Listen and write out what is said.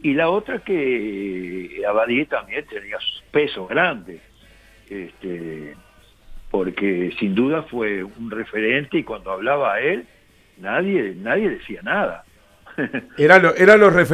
Y la otra que Abadie también tenía peso grande, porque sin duda fue un referente y cuando hablaba a él, nadie decía nada. Eran los